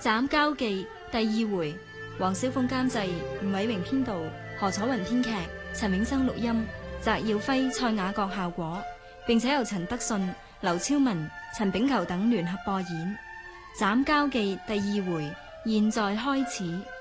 斬交記第二回，黃小鳳監製，吳偉榮編導，何楚雲編劇，陳永生錄音，翟耀輝、蔡雅閣效果，並且由陳德信、劉超文、陳炳球等聯合播演。斬交記第二回，現在開始。